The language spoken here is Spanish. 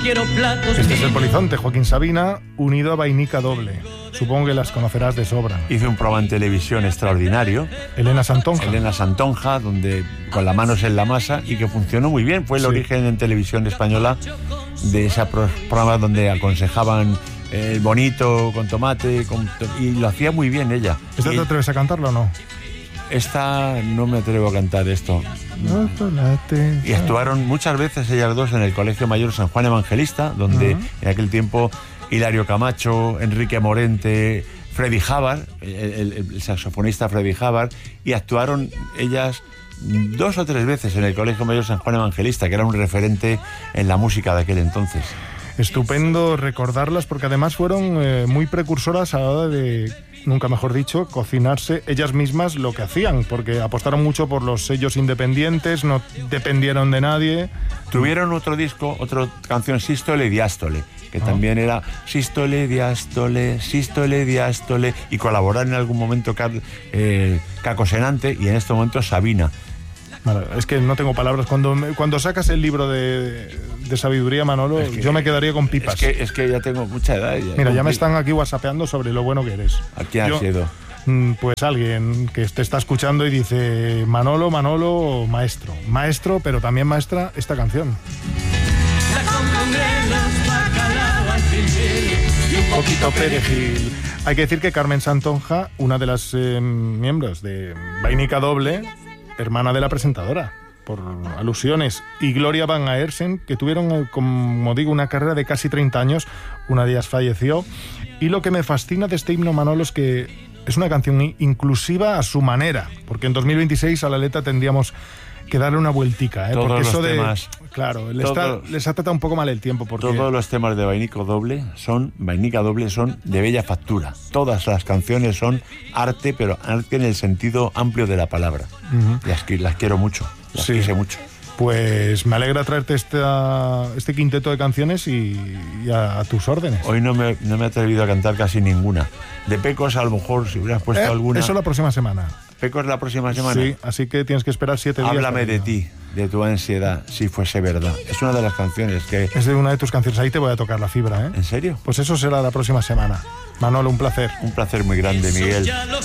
quiero platos. Este es el Polizonte, Joaquín Sabina, unido a Vainica Doble. Supongo que las conocerás de sobra. Hizo un programa en televisión extraordinario. Elena Santonja, donde con las manos en la masa, y que funcionó muy bien. Fue el origen en televisión española de ese programa donde aconsejaban el bonito con tomate, y lo hacía muy bien ella. ¿Esta te atreves a cantarlo o no? Esta no me atrevo a cantar esto. Y actuaron muchas veces ellas dos en el Colegio Mayor San Juan Evangelista, donde en aquel tiempo Hilario Camacho, Enrique Morente, Freddy Havard, el saxofonista Freddy Havard, y actuaron ellas 2 o 3 veces en el Colegio Mayor San Juan Evangelista, que era un referente en la música de aquel entonces. Estupendo recordarlas, porque además fueron muy precursoras a la hora de, nunca mejor dicho, cocinarse ellas mismas lo que hacían, porque apostaron mucho por los sellos independientes, no dependieron de nadie. Tuvieron otro disco, otra canción, Sístole y Diástole, que también era sístole, diástole, y colaboraron en algún momento Caco Senante y en este momento Sabina. Vale, es que no tengo palabras. Cuando sacas el libro de sabiduría, Manolo, yo me quedaría con pipas. Es que ya tengo mucha edad. Mira, ya me están aquí whatsappeando sobre lo bueno que eres. ¿A quién has sido? Pues alguien que te está escuchando y dice: Manolo, maestro, pero también maestra esta canción. Un poquito perejil. Hay que decir que Carmen Santonja, una de las miembros de Vainica Doble, hermana de la presentadora, por alusiones, y Gloria Van Aersen, que tuvieron, como digo, una carrera de casi 30 años. Una de ellas falleció. Y lo que me fascina de este himno, Manolo, es que es una canción inclusiva a su manera, porque en 2026 a la letra tendríamos que darle una vueltica, todos porque los eso temas, claro, les ha tratado un poco mal el tiempo, porque todos los temas de Vainica Doble son de bella factura. Todas las canciones son arte, pero arte en el sentido amplio de la palabra. Las quiero mucho, las quise mucho. Pues me alegra traerte este quinteto de canciones y a tus órdenes. Hoy no me he atrevido a cantar casi ninguna. De Pecos, a lo mejor, si hubieras puesto alguna. Eso la próxima semana. Pecos la próxima semana. Sí, así que tienes que esperar 7 días. Háblame de ti, de tu ansiedad, si fuese verdad. Es una de las canciones que... Es de una de tus canciones. Ahí te voy a tocar la fibra, ¿eh? ¿En serio? Pues eso será la próxima semana. Manolo, un placer. Un placer muy grande, Miguel.